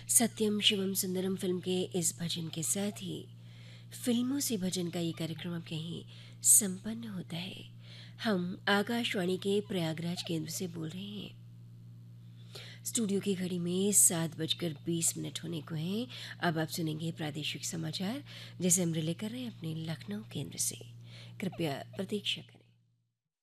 सत्यम Shivam Sundaram film के इस भजन के साथ ही फिल्मों से भजन का ये कार्यक्रम अब यहीं संपन्न होता है। हम आकाशवाणी के प्रयागराज केंद्र से बोल रहे हैं। स्टूडियो की घड़ी में 7:20 होने को हैं। अब आप सुनेंगे प्रादेशिक समाचार, जैसे हम रिले कर रहे हैं अपने लखनऊ केंद्र से। कृपया प्रतीक्षा करें।